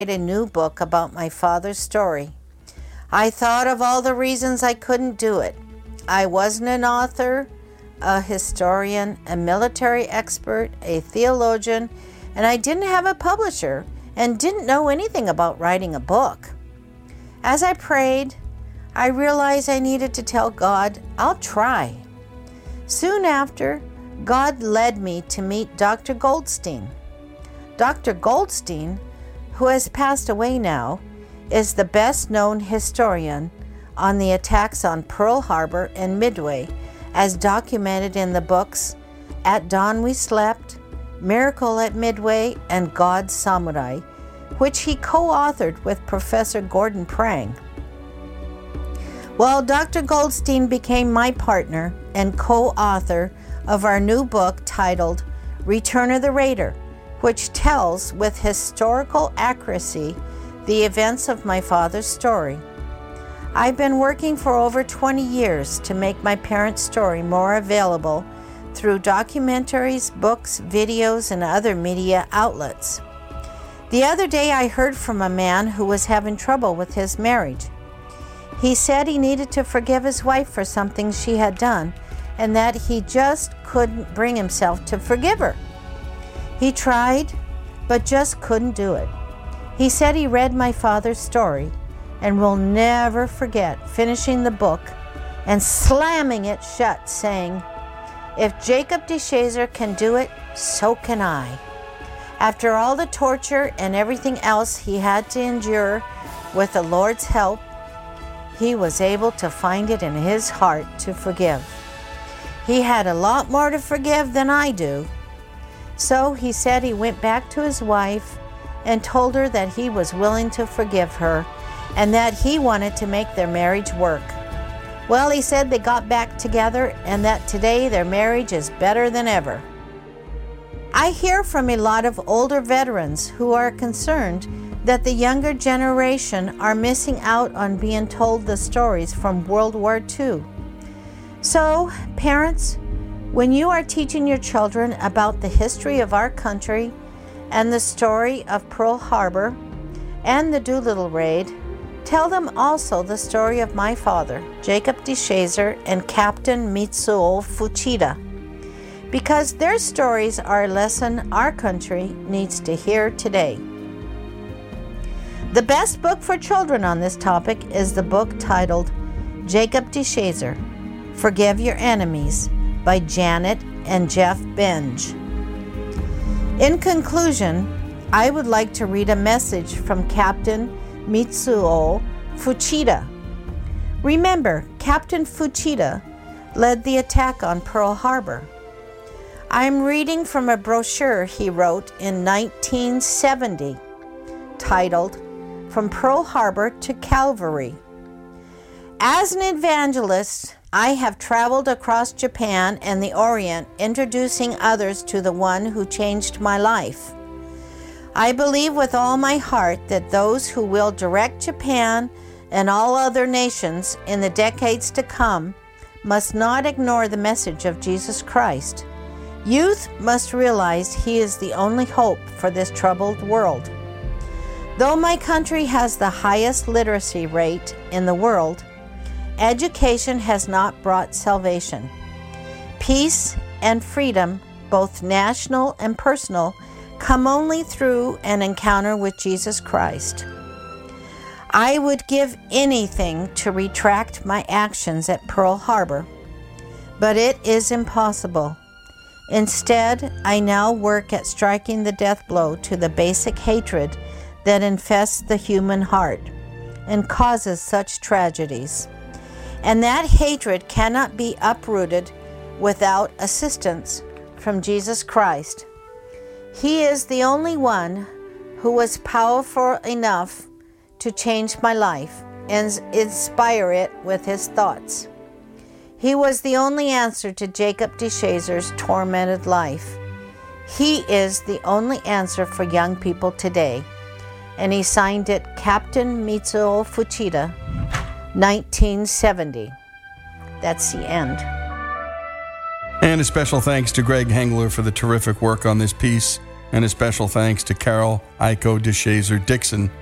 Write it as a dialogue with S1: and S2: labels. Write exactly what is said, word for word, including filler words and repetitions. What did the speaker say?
S1: a new book about my father's story. I thought of all the reasons I couldn't do it. I wasn't an author, a historian, a military expert, a theologian, and I didn't have a publisher and didn't know anything about writing a book. As I prayed, I realized I needed to tell God, I'll try. Soon after, God led me to meet Doctor Goldstein. Doctor Goldstein, who has passed away now, is the best-known historian on the attacks on Pearl Harbor and Midway, as documented in the books At Dawn We Slept, Miracle at Midway, and God's Samurai, which he co-authored with Professor Gordon Prang. Well, Doctor Goldstein became my partner and co-author of our new book titled Return of the Raider, which tells with historical accuracy the events of my father's story. I've been working for over twenty years to make my parents' story more available through documentaries, books, videos, and other media outlets. The other day I heard from a man who was having trouble with his marriage. He said he needed to forgive his wife for something she had done, and that he just couldn't bring himself to forgive her. He tried, but just couldn't do it. He said he read my father's story and will never forget finishing the book and slamming it shut, saying, "If Jacob DeShazer can do it, so can I." After all the torture and everything else he had to endure, with the Lord's help, he was able to find it in his heart to forgive. He had a lot more to forgive than I do. So he said he went back to his wife and told her that he was willing to forgive her and that he wanted to make their marriage work. Well, he said they got back together and that today their marriage is better than ever. I hear from a lot of older veterans who are concerned that the younger generation are missing out on being told the stories from World War Two. So, parents, when you are teaching your children about the history of our country and the story of Pearl Harbor and the Doolittle Raid, tell them also the story of my father, Jacob DeShazer, and Captain Mitsuo Fuchida, because their stories are a lesson our country needs to hear today. The best book for children on this topic is the book titled Jacob DeShazer, Forgive Your Enemies, by Janet and Jeff Benge. In conclusion, I would like to read a message from Captain Mitsuo Fuchida. Remember, Captain Fuchida led the attack on Pearl Harbor. I'm reading from a brochure he wrote in nineteen seventy, titled From Pearl Harbor to Calvary. As an evangelist, I have traveled across Japan and the Orient, introducing others to the one who changed my life. I believe with all my heart that those who will direct Japan and all other nations in the decades to come must not ignore the message of Jesus Christ. Youth must realize he is the only hope for this troubled world. Though my country has the highest literacy rate in the world, education has not brought salvation. Peace and freedom, both national and personal, come only through an encounter with Jesus Christ. I would give anything to retract my actions at Pearl Harbor, but it is impossible. Instead, I now work at striking the death blow to the basic hatred that infests the human heart and causes such tragedies. And that hatred cannot be uprooted without assistance from Jesus Christ. He is the only one who was powerful enough to change my life and inspire it with his thoughts. He was the only answer to Jacob DeShazer's tormented life. He is the only answer for young people today. And he signed it Captain Mitsuo Fuchida, nineteen seventy. That's the end.
S2: And a special thanks to Greg Hengler for the terrific work on this piece. And a special thanks to Carol Iko DeShazer Dixon